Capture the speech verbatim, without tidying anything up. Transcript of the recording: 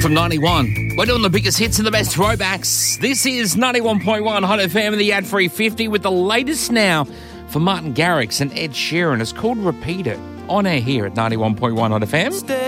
from ninety-one. We're doing the biggest hits and the best throwbacks. This is ninety-one point one Hot F M and the Ad-Free fifty with the latest now for Martin Garrix and Ed Sheeran. It's called Repeat It. On air here at ninety-one point one Hot F M.